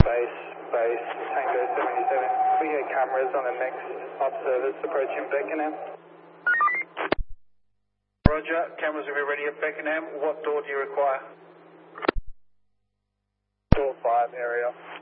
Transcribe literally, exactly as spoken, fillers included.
Base, base, Tango seventy-seven. We get cameras on the next observers approaching Beckenham. Roger, cameras will be ready at Beckenham. What door do you require? Door five area.